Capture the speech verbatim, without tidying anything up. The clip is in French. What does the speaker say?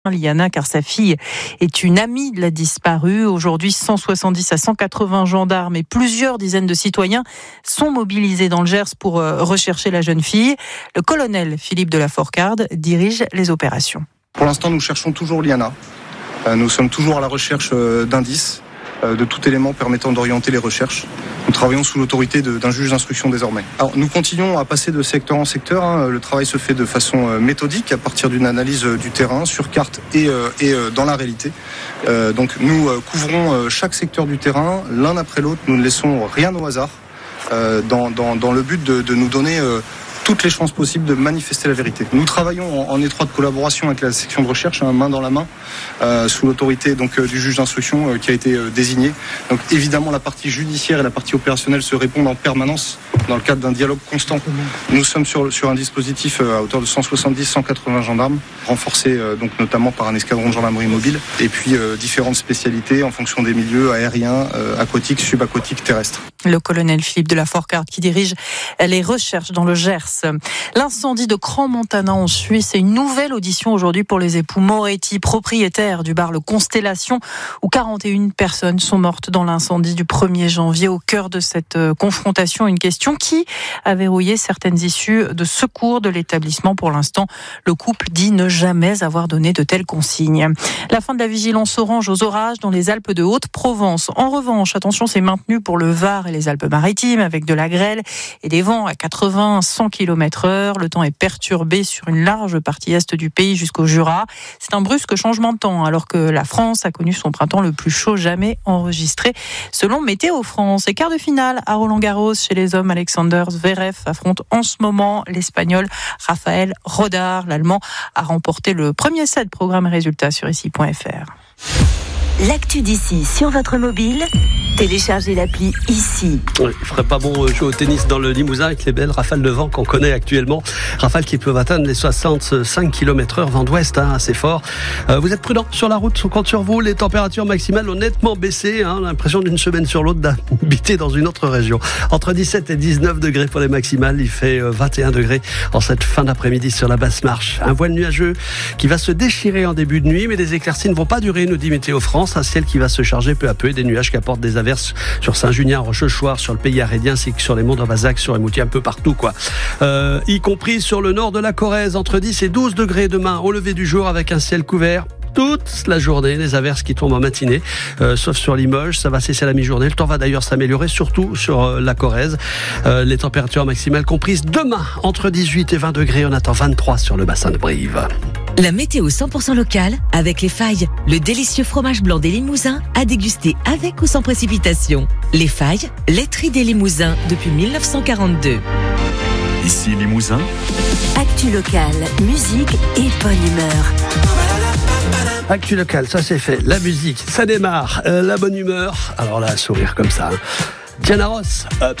Liana, car sa fille est une amie de la disparue. Aujourd'hui, cent soixante-dix à cent quatre-vingts gendarmes et plusieurs dizaines de citoyens sont mobilisés dans le Gers pour rechercher la jeune fille. Le colonel Philippe de la Fourcade dirige les opérations. Pour l'instant, nous cherchons toujours Liana. Nous sommes toujours à la recherche d'indices, de tout élément permettant d'orienter les recherches. Nous travaillons sous l'autorité de, d'un juge d'instruction désormais. Alors, nous continuons à passer de secteur en secteur. Hein. Le travail se fait de façon méthodique à partir d'une analyse du terrain sur carte et, et dans la réalité. Euh, donc nous couvrons chaque secteur du terrain l'un après l'autre. Nous ne laissons rien au hasard euh, dans, dans, dans le but de, de nous donner euh, toutes les chances possibles de manifester la vérité. Nous travaillons en, en étroite collaboration avec la section de recherche, hein, main dans la main, euh, sous l'autorité donc euh, du juge d'instruction euh, qui a été euh, désigné. Donc évidemment, la partie judiciaire et la partie opérationnelle se répondent en permanence dans le cadre d'un dialogue constant. Nous sommes sur, sur un dispositif euh, à hauteur de cent soixante-dix à cent quatre-vingts gendarmes, renforcé euh, donc notamment par un escadron de gendarmerie mobile, et puis euh, différentes spécialités en fonction des milieux aériens, euh, aquatiques, subaquatiques, terrestres. Le colonel Philippe de la Fourcade qui dirige les recherches dans le Gers. L'incendie de Crans-Montana en Suisse et une nouvelle audition aujourd'hui pour les époux Moretti, propriétaires du bar Le Constellation, où quarante et une personnes sont mortes dans l'incendie du premier janvier. Au cœur de cette confrontation, une question: qui a verrouillé certaines issues de secours de l'établissement? Pour l'instant, le couple dit ne jamais avoir donné de telles consignes. La fin de la vigilance orange aux orages dans les Alpes de Haute-Provence. En revanche, attention, c'est maintenu pour le Var et les Alpes-Maritimes avec de la grêle et des vents à quatre-vingts à cent kilomètres heure. Le temps est perturbé sur une large partie est du pays jusqu'au Jura. C'est un brusque changement de temps alors que la France a connu son printemps le plus chaud jamais enregistré selon Météo France. Et quart de finale à Roland-Garros chez les hommes, Alexander Zverev affronte en ce moment l'Espagnol Rafael Rodar. L'Allemand a remporté le premier set. Programme et résultats sur ici point f r. L'actu d'ici sur votre mobile, téléchargez l'appli ici. Oui, il ferait pas bon jouer au tennis dans le Limousin avec les belles rafales de vent qu'on connaît actuellement. Rafales qui peuvent atteindre les soixante-cinq kilomètres heure, vent d'ouest, hein, assez fort. Euh, vous êtes prudents sur la route, on compte sur vous. Les températures maximales ont nettement baissé, hein, l'impression d'une semaine sur l'autre d'habiter dans une autre région. Entre dix-sept et dix-neuf degrés pour les maximales, il fait vingt et un degrés en cette fin d'après-midi sur la basse marche. Un voile nuageux qui va se déchirer en début de nuit, mais les éclaircies ne vont pas durer, nous dit Météo France. Un ciel qui va se charger peu à peu et des nuages qui apportent des averses sur Saint-Junien, Rochechouart, sur le pays arédien, ainsi que sur les monts d'Aubazac, sur les Moutiers, un peu partout, quoi. Euh, y compris sur le nord de la Corrèze, entre dix et douze degrés demain au lever du jour avec un ciel couvert toute la journée, des averses qui tombent en matinée, euh, sauf sur Limoges, ça va cesser à la mi-journée. Le temps va d'ailleurs s'améliorer, surtout sur euh, la Corrèze. Euh, les températures maximales comprises demain entre dix-huit et vingt degrés, on attend vingt-trois sur le bassin de Brive. La météo cent pour cent locale avec Les Failles, le délicieux fromage blanc des Limousins à déguster avec ou sans précipitation. Les Failles, laiterie des Limousins depuis dix-neuf cent quarante-deux. Ici Limousin. Actu locale, musique et bonne humeur. Actu local, ça c'est fait. La musique, ça démarre. Euh, la bonne humeur. Alors là, sourire comme ça. Hein. Diana Ross, Up.